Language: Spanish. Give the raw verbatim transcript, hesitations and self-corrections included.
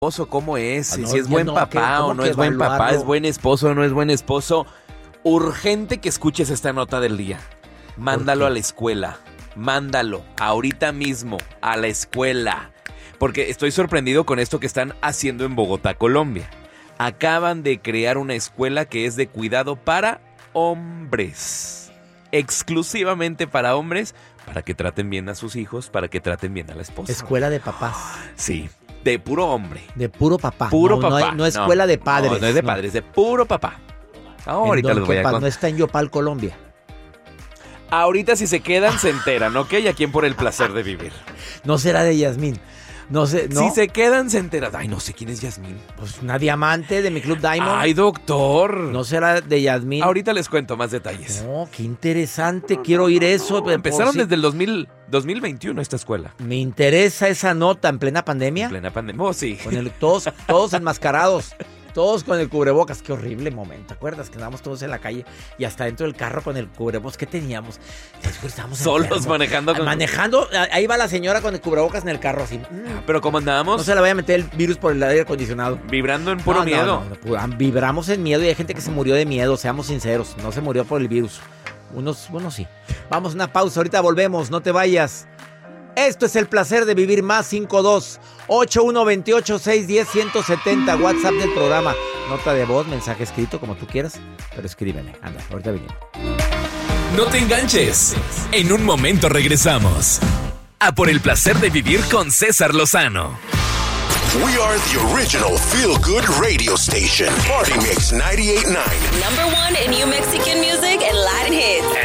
esposo, ¿cómo es? Ah, Si no, si es ya buen no, papá ¿cómo o no que es buen papá, evaluarlo? es buen esposo o no es buen esposo. Urgente que escuches esta nota del día. Mándalo qué? a la escuela. Mándalo ahorita mismo a la escuela. Porque estoy sorprendido con esto que están haciendo en Bogotá, Colombia. Acaban de crear una escuela que es de cuidado para hombres. Exclusivamente para hombres, para que traten bien a sus hijos, para que traten bien a la esposa. Escuela de papás. Sí, de puro hombre. De puro papá. Puro no, no papá. hay- No, escuela de padres. No, no es de padres, de puro papá. Ahorita ¿En les voy dónde? a Pa- No contar. está en Yopal, Colombia. Ahorita si se quedan se enteran, ¿ok? Y aquí en Por el Placer de Vivir. No será de Yasmín. No sé, ¿no? Si se quedan se enteran. Ay, no sé quién es Yasmín. Pues una diamante de mi Club Diamond. Ay, doctor. ¿No será de Yasmín? Ahorita les cuento más detalles. No, qué interesante. Quiero oír eso. Por Empezaron si- desde el dos mil, dos mil veintiuno esta escuela. Me interesa esa nota en plena pandemia. En plena pandemia. Oh, sí. Con el, todos, todos enmascarados. Todos con el cubrebocas. Qué horrible momento. ¿Te acuerdas que andábamos todos en la calle y hasta dentro del carro con el cubrebocas? ¿Qué teníamos? Estábamos Solos enfermos. manejando con- Manejando. Ahí va la señora con el cubrebocas en el carro así. Mm. Pero como andábamos, No se le vaya a meter el virus por el aire acondicionado. vibrando en puro No, no, miedo. no, no, pu- vibramos en miedo y hay gente que se murió de miedo, seamos sinceros. No se murió por el virus. Unos, bueno, sí. Vamos a una pausa, ahorita volvemos, no te vayas. Esto es El Placer de Vivir, más cinco dos ocho uno dos ocho seis uno cero uno siete cero, WhatsApp del programa. Nota de voz, mensaje escrito, como tú quieras, pero escríbeme. Anda, ahorita venimos. No te enganches. En un momento regresamos. A Por el Placer de Vivir con César Lozano. We are the original feel-good radio station. Party Mix ninety-eight point nine. Number one in New Mexican music and Latin hits.